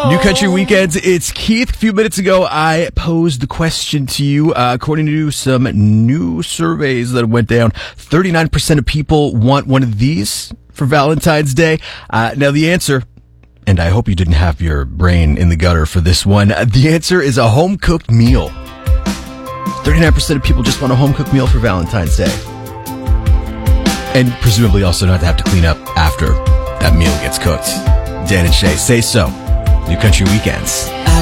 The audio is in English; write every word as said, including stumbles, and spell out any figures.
New Country Weekends, it's Keith. A few minutes ago, I posed the question to you. Uh, according to some new surveys that went down, thirty-nine percent of people want one of these for Valentine's Day. Uh, now, the answer, and I hope you didn't have your brain in the gutter for this one, uh, the answer is a home-cooked meal. thirty-nine percent of people just want a home-cooked meal for Valentine's Day. And presumably also not to have to clean up after that meal gets cooked. Dan and Shay, Say So. New Country Weekends.